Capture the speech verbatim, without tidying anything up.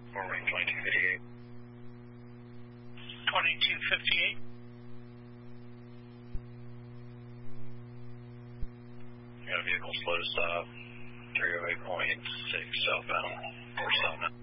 Forwarding twenty-two fifty-eight. twenty-two fifty-eight. Got a vehicle slow to stop. three oh eight point six southbound. We're stopping it.